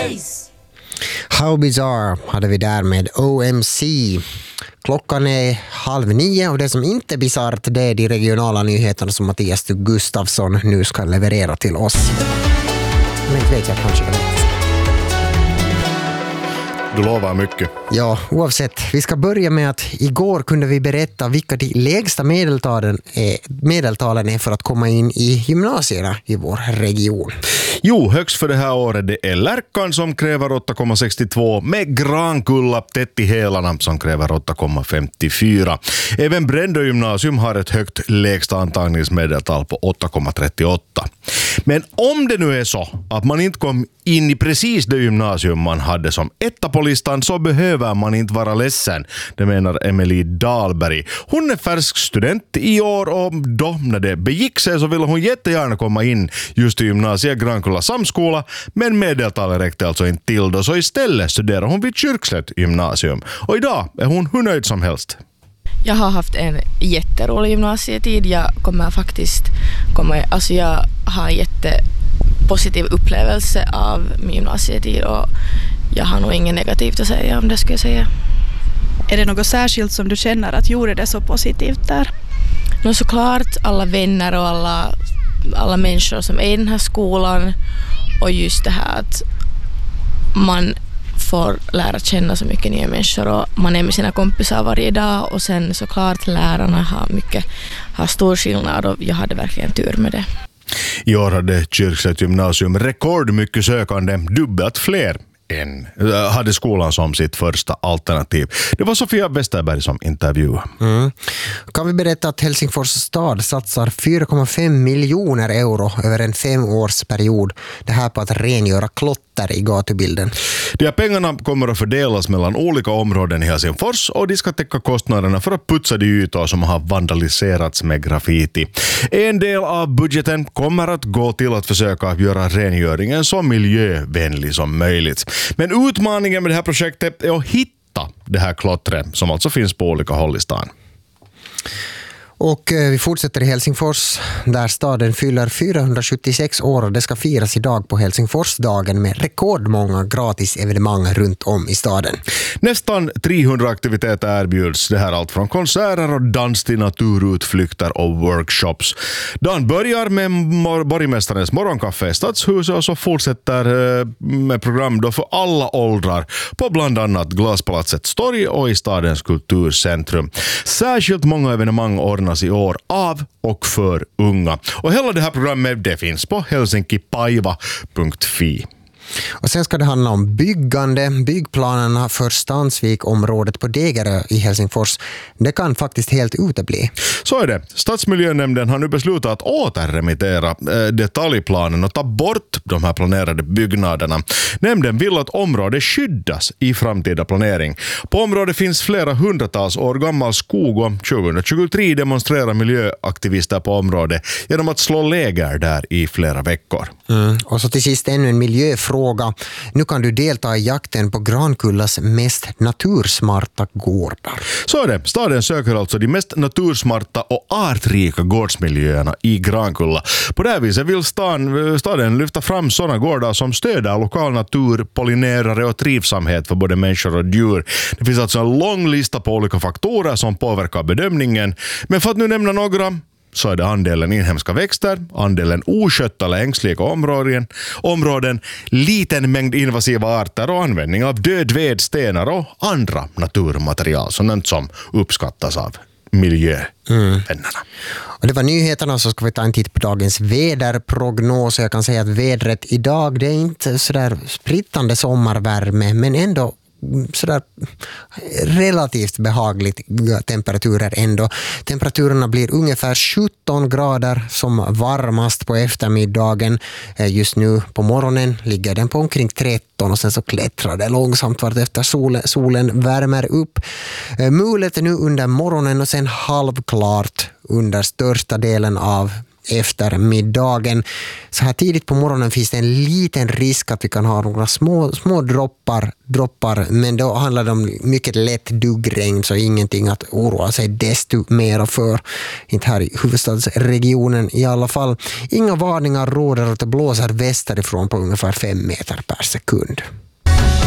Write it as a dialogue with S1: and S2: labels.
S1: How Bizarre hade vi där med OMC. Klockan är 8:30 och det som inte är bizarrt det är de regionala nyheterna som Mattias Gustafsson nu ska leverera till oss. Men inte vet jag kanske det.
S2: Du lovar mycket.
S1: Ja, oavsett. Vi ska börja med att igår kunde vi berätta vilka de lägsta medeltalen är för att komma in i gymnasierna i vår region.
S2: Jo, högst för det här året det är Lärkan som kräver 8,62 med Grankulla tätt i hälarna som kräver 8,54. Även Brändö gymnasium har ett högt lägsta antagningsmedeltal på 8,38. Men om det nu är så att man inte kom in i precis det gymnasium man hade som etta på listan så behöver man inte vara ledsen. Det menar Emelie Dahlberg. Hon är färsk student i år och då när det begick sig så ville hon jättegärna komma in just i gymnasiet Grankulla samskola men medeltalet räckte alltså inte till då så istället studerar hon vid Kyrkslätt gymnasium. Och idag är hon hur nöjd som helst.
S3: Jag har haft en jätterolig gymnasietid. Jag har en jättepositiv upplevelse av min gymnasietid och jag har nog inget negativt att säga om det skulle jag säga.
S4: Är det något särskilt som du känner att gjorde det så positivt där?
S3: Såklart alla vänner och alla människor som är i den här skolan och just det här att man får lära känna så mycket nya människor och man är med sina kompisar varje dag och sen såklart lärarna har stor skillnad och jag hade verkligen tur med det.
S2: I år hade Kyrkslätt gymnasium rekordmycket sökande, dubbelt fler än hade skolan som sitt första alternativ. Det var Sofia Westerberg som intervjuade.
S1: Kan vi berätta att Helsingfors stad satsar 4,5 miljoner euro över en 5-årsperiod. Det här på att rengöra klotter i gatubilden.
S2: De här pengarna kommer att fördelas mellan olika områden i Helsingfors och de ska täcka kostnaderna för att putsa de ytor som har vandaliserats med graffiti. En del av budgeten kommer att gå till att försöka göra rengöringen så miljövänlig som möjligt. Men utmaningen med det här projektet är att hitta det här klottret som alltså finns på olika håll i stan.
S1: Och vi fortsätter i Helsingfors där staden fyller 476 år och det ska firas idag på Helsingforsdagen med rekordmånga gratis evenemang runt om i staden.
S2: Nästan 300 aktiviteter erbjuds. Det här allt från konserter och dans till naturutflykter och workshops. Dagen börjar med borgmästarens morgonkaffe i Stadshuset och så fortsätter med program då för alla åldrar på bland annat Glaspalatsets torg och i stadens kulturcentrum. Särskilt många evenemang ordnas i år av och för unga. Och hela det här programmet det finns på helsinkipaiva.fi.
S1: Och sen ska det handla om byggande. Byggplanerna för Stansvik-området på Degerö i Helsingfors, det kan faktiskt helt utebli.
S2: Så är det. Stadsmiljönämnden har nu beslutat att återremittera detaljplanen och ta bort de här planerade byggnaderna. Nämnden vill att området skyddas i framtida planering. På området finns flera hundratals år gammal skog och 2023 demonstrerar miljöaktivister på området genom att slå läger där i flera veckor.
S1: Och så till sist ännu en miljöfråga. Nu kan du delta i jakten på Grankullas mest natursmarta gårdar.
S2: Så är det. Staden söker alltså de mest natursmarta och artrika gårdsmiljöerna i Grankulla. På det här viset vill staden lyfta fram sådana gårdar som stöder lokal natur, pollinerare och trivsamhet för både människor och djur. Det finns alltså en lång lista på olika faktorer som påverkar bedömningen. Men för att nu nämna några så är det andelen inhemska växter, andelen oskötta eller ängsliga områden, liten mängd invasiva arter och användning av död ved, stenar och andra naturmaterial som uppskattas av miljövännerna.
S1: Och det var nyheterna, så ska vi ta en titt på dagens väderprognos. Jag kan säga att vädret idag, det är inte sådär sprittande sommarvärme men ändå sådär relativt behagligt temperaturer ändå. Temperaturerna blir ungefär 17 grader som varmast på eftermiddagen. Just nu på morgonen ligger den på omkring 13 och sen så klättrar det långsamt vart efter solen värmer upp. Mulet är nu under morgonen och sen halvklart under största delen av eftermiddagen. Så här tidigt på morgonen finns det en liten risk att vi kan ha några små droppar, men då handlar det om mycket lätt duggregn, så ingenting att oroa sig desto mer för. Inte här i huvudstadsregionen i alla fall. Inga varningar råder att det blåser västerifrån på ungefär 5 meter per sekund.